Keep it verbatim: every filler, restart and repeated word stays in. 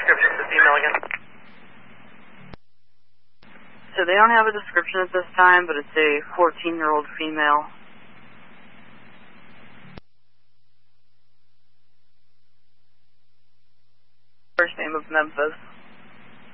description of the female again. So they don't have a description at this time, but it's a fourteen-year-old female. First name of Memphis.